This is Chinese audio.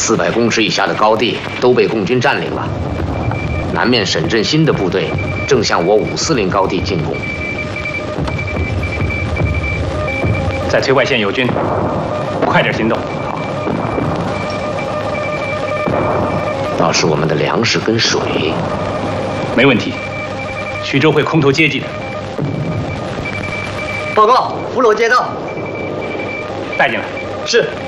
400公尺以下的高地都被共军占领了。南面沈振新的部队正向我540高地进攻。 在崔外县有军，快点行动。 倒是我们的粮食跟水， 没问题。徐州会空投接济的。 报告，俘虏接到， 带进来。 是。